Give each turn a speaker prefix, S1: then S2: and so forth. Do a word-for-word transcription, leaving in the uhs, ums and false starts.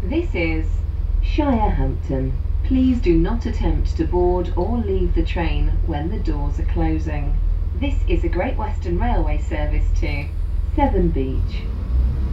S1: This is Shirehampton. Please do not attempt to board or leave the train when the doors are closing. This is a Great Western Railway service to Severn Beach,